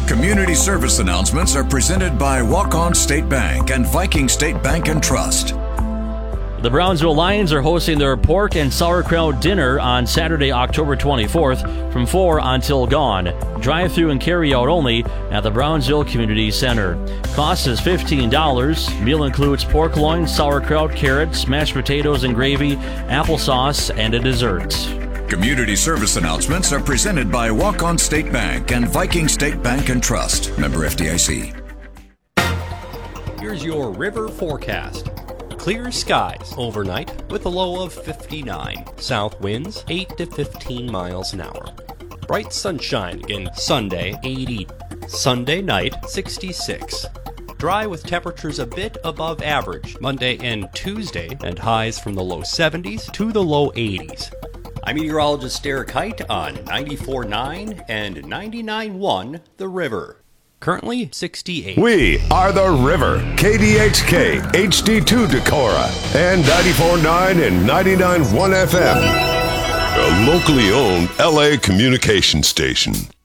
Community service announcements are presented by Walk-On State Bank and Viking State Bank and Trust. The Brownsville Lions are hosting their pork and sauerkraut dinner on Saturday, October 24th from 4 until dawn. Drive-through and carry-out only at the Brownsville Community Center. Cost is $15. Meal includes pork loin, sauerkraut, carrots, mashed potatoes and gravy, applesauce, and a dessert. Community service announcements are presented by Walk-On State Bank and Viking State Bank and Trust. Member FDIC. Here's your river forecast. Clear skies overnight with a low of 59. South winds 8 to 15 miles an hour. Bright sunshine again Sunday, 80. Sunday night, 66. Dry with temperatures a bit above average Monday and Tuesday, and highs from the low 70s to the low 80s. I'm meteorologist Derek Height on 94.9 and 99.1 The River. Currently 68. We are The River, KDHK, HD2 Decorah, and 94.9 and 99.1 FM. A locally owned LA communication station.